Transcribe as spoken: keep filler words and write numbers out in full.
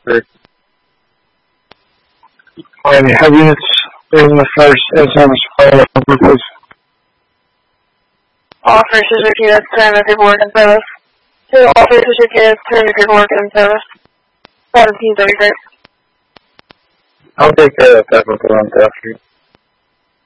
Great. Alrighty, have units in the first and service fire over, please. All first district units turn to paperwork and service. Two all first district units turn to paperwork and service. seventeen thirty-six. I'll take care of that technical one after you.